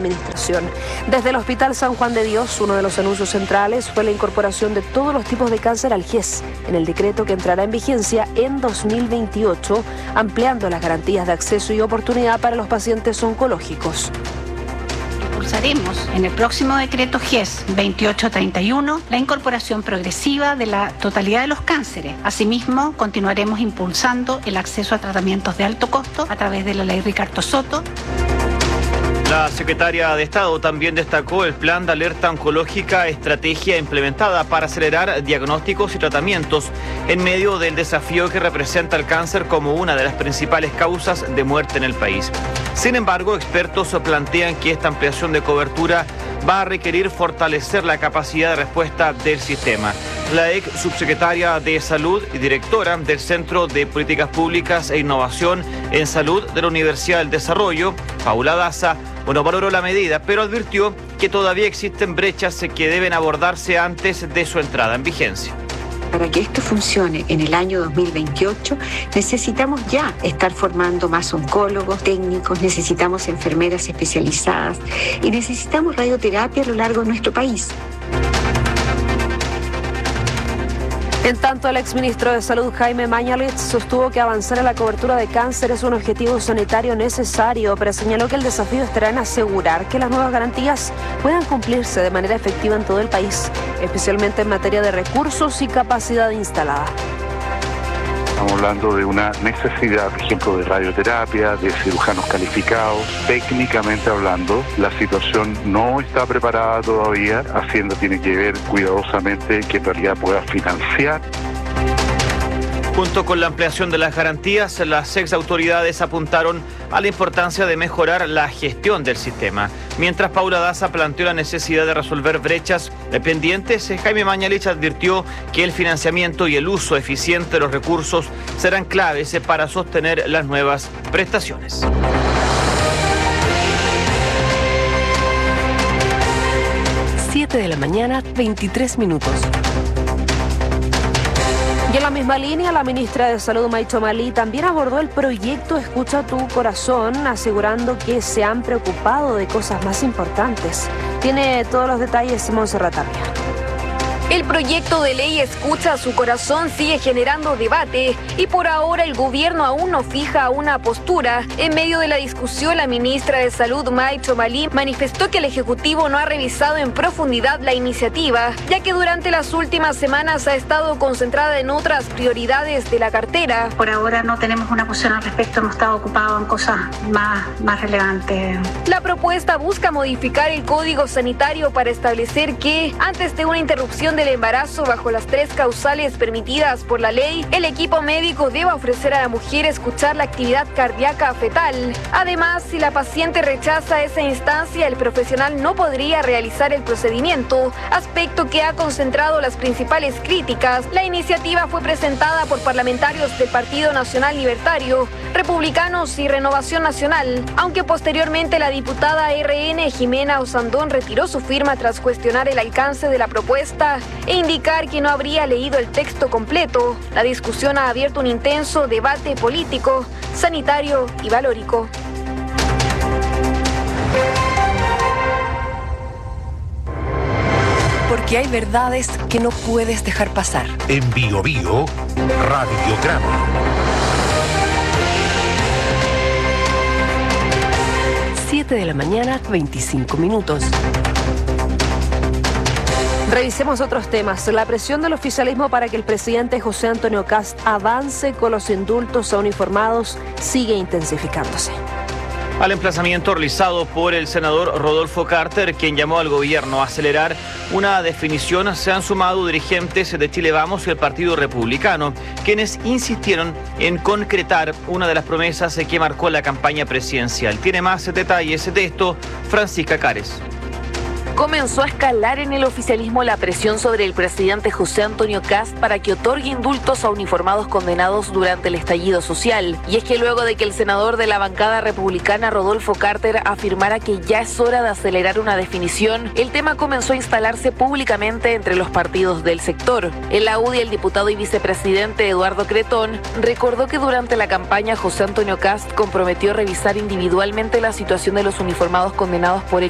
administración. Desde el Hospital San Juan de Dios, uno de los anuncios centrales fue la incorporación de todos los tipos de cáncer al GES, en el decreto que entrará en vigencia en 2028, ampliando las garantías de acceso y oportunidad para los pacientes oncológicos. Impulsaremos en el próximo decreto GES 2831 la incorporación progresiva de la totalidad de los cánceres. Asimismo, continuaremos impulsando el acceso a tratamientos de alto costo a través de la ley Ricardo Soto. La secretaria de Estado también destacó el plan de alerta oncológica, estrategia implementada para acelerar diagnósticos y tratamientos en medio del desafío que representa el cáncer como una de las principales causas de muerte en el país. Sin embargo, expertos plantean que esta ampliación de cobertura va a requerir fortalecer la capacidad de respuesta del sistema. La ex subsecretaria de Salud y directora del Centro de Políticas Públicas e Innovación en Salud de la Universidad del Desarrollo, Paula Daza, valoró la medida, pero advirtió que todavía existen brechas que deben abordarse antes de su entrada en vigencia. Para que esto funcione en el año 2028, necesitamos ya estar formando más oncólogos, técnicos, necesitamos enfermeras especializadas y necesitamos radioterapia a lo largo de nuestro país. En tanto, el exministro de Salud, Jaime Mañalich, sostuvo que avanzar en la cobertura de cáncer es un objetivo sanitario necesario, pero señaló que el desafío estará en asegurar que las nuevas garantías puedan cumplirse de manera efectiva en todo el país, especialmente en materia de recursos y capacidad instalada. Estamos hablando de una necesidad, por ejemplo, de radioterapia, de cirujanos calificados. Técnicamente hablando, la situación no está preparada todavía. Hacienda tiene que ver cuidadosamente que en realidad pueda financiar. Junto con la ampliación de las garantías, las ex autoridades apuntaron a la importancia de mejorar la gestión del sistema. Mientras Paula Daza planteó la necesidad de resolver brechas pendientes, Jaime Mañalich advirtió que el financiamiento y el uso eficiente de los recursos serán claves para sostener las nuevas prestaciones. Siete de la mañana, 23 minutos. Y en la misma línea, la ministra de Salud, Maicho Malí, también abordó el proyecto Escucha tu Corazón, asegurando que se han preocupado de cosas más importantes. Tiene todos los detalles Montserrat Tapia. El proyecto de ley Escucha su Corazón sigue generando debate y por ahora el gobierno aún no fija una postura. En medio de la discusión, la ministra de Salud, Maicho Malí, manifestó que el Ejecutivo no ha revisado en profundidad la iniciativa, ya que durante las últimas semanas ha estado concentrada en otras prioridades de la cartera. Por ahora no tenemos una posición al respecto, hemos estado ocupados en cosas más relevantes. La propuesta busca modificar el Código Sanitario para establecer que, antes de una interrupción del embarazo bajo las 3 causales permitidas por la ley, el equipo médico debe ofrecer a la mujer escuchar la actividad cardíaca fetal. Además, si la paciente rechaza esa instancia, el profesional no podría realizar el procedimiento, aspecto que ha concentrado las principales críticas. La iniciativa fue presentada por parlamentarios del Partido Nacional Libertario, Republicanos y Renovación Nacional, aunque posteriormente la diputada RN Jimena Osandón retiró su firma tras cuestionar el alcance de la propuesta e indicar que no habría leído el texto completo. La discusión ha abierto un intenso debate político, sanitario y valórico. Porque hay verdades que no puedes dejar pasar. En Bio Bio, Radiograma. 7 de la mañana, 25 minutos. Revisemos otros temas. La presión del oficialismo para que el presidente José Antonio Kast avance con los indultos a uniformados sigue intensificándose. Al emplazamiento realizado por el senador Rodolfo Carter, quien llamó al gobierno a acelerar una definición, se han sumado dirigentes de Chile Vamos y el Partido Republicano, quienes insistieron en concretar una de las promesas que marcó la campaña presidencial. Tiene más detalles de esto Francisca Cares. Comenzó a escalar en el oficialismo la presión sobre el presidente José Antonio Kast para que otorgue indultos a uniformados condenados durante el estallido social. Y es que luego de que el senador de la bancada republicana Rodolfo Carter afirmara que ya es hora de acelerar una definición, el tema comenzó a instalarse públicamente entre los partidos del sector. En la UDI, el diputado y vicepresidente Eduardo Cretón recordó que durante la campaña José Antonio Kast comprometió revisar individualmente la situación de los uniformados condenados por